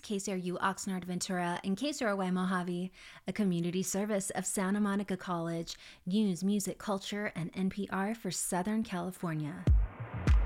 KCRU Oxnard Ventura and KCRY Mojave, a community service of Santa Monica College, news, music, culture, and NPR for Southern California.